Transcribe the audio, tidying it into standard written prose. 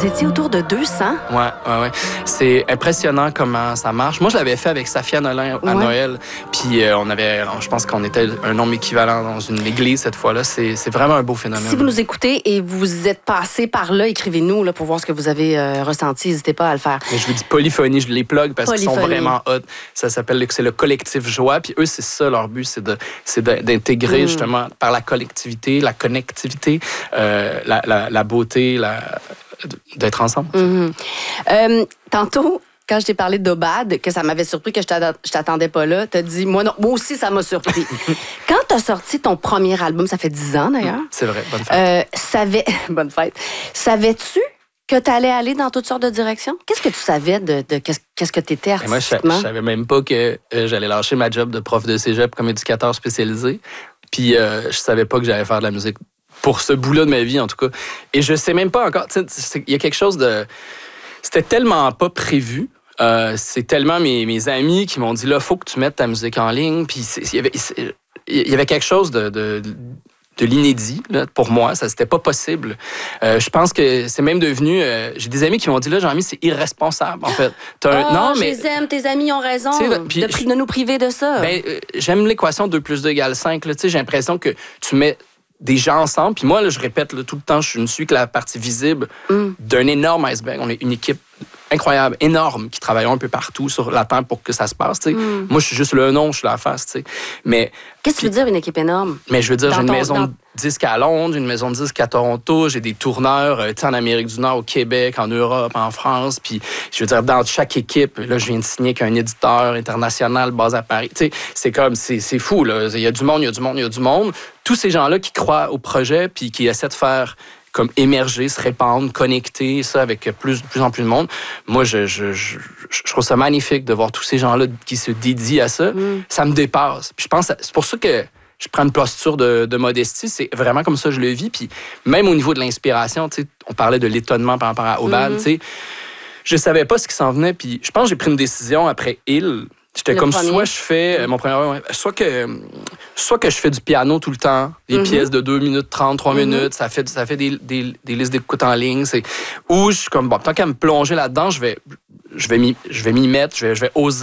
Vous étiez autour de 200? Ouais. C'est impressionnant comment ça marche. Moi, je l'avais fait avec Safia Nolin à Noël. Puis je pense qu'on était un nombre équivalent dans une église cette fois-là. C'est vraiment un beau phénomène. Si vous nous écoutez et vous êtes passé par là, écrivez-nous là, pour voir ce que vous avez ressenti. N'hésitez pas à le faire. Mais je vous dis Polyphonie, je les plug parce qu'ils sont vraiment hot. Ça s'appelle, c'est le collectif Joie. Puis eux, c'est ça leur but, c'est d'intégrer justement par la collectivité, la connectivité, la beauté, d'être ensemble. Tantôt, quand je t'ai parlé d'Obad, que ça m'avait surpris, que je t'attendais pas là, t'as dit, moi aussi, ça m'a surpris. Quand t'as sorti ton premier album, ça fait 10 ans d'ailleurs. C'est vrai, bonne fête. Bonne fête. Savais-tu que t'allais aller dans toutes sortes de directions? Qu'est-ce que tu savais de qu'est-ce que t'étais artistiquement? Moi, je savais même pas que j'allais lâcher ma job de prof de cégep comme éducateur spécialisé. Puis je savais pas que j'allais faire de la musique pour ce bout-là de ma vie, en tout cas. Et je sais même pas encore. Il y a quelque chose de... C'était tellement pas prévu. C'est tellement mes amis qui m'ont dit, là, faut que tu mettes ta musique en ligne. Puis il y avait quelque chose de l'inédit, là, pour moi. Ça, c'était pas possible. Je pense que c'est même devenu... j'ai des amis qui m'ont dit, là, Jean-Mi, c'est irresponsable, en fait. Non, mais... je les aime, tes amis ont raison de nous priver de ça. J'aime l'équation 2 + 2 = 5. Là, j'ai l'impression que tu mets des gens ensemble. Puis moi, là, je répète là, tout le temps, je ne suis que la partie visible d'un énorme iceberg. On est une équipe incroyable, énorme, qui travaille un peu partout sur la Terre pour que ça se passe. Moi, je suis juste le nom, je suis la face. Mais qu'est-ce que tu veux dire, une équipe énorme? Mais je veux dire, j'ai une maison de disques à Londres, une maison de disques à Toronto, j'ai des tourneurs en Amérique du Nord, au Québec, en Europe, en France. Puis, je veux dire, dans chaque équipe, là, je viens de signer qu'un éditeur international basé à Paris. C'est comme, c'est fou, là. Il y a du monde. Tous ces gens-là qui croient au projet puis qui essaient de faire comme émerger, se répandre, connecter ça avec de plus en plus de monde. Moi, je trouve ça magnifique de voir tous ces gens-là qui se dédient à ça. Ça me dépasse. Puis je pense, c'est pour ça que je prends une posture de modestie. C'est vraiment comme ça que je le vis. Puis même au niveau de l'inspiration, on parlait de l'étonnement par rapport à Obad. Je savais pas ce qui s'en venait. Puis je pense que j'ai pris une décision après Il. J'étais comme, soit je fais mon premier, soit que je fais du piano tout le temps, des pièces de 2 minutes 30, 3 minutes, ça fait des listes d'écoute en ligne, ou je suis comme, bon, tant qu'à me plonger là-dedans, je vais m'y mettre, je vais oser.